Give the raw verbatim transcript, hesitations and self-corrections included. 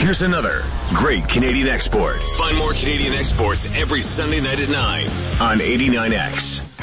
Here's another great Canadian export. Find more Canadian exports every Sunday night at nine on eighty-nine X.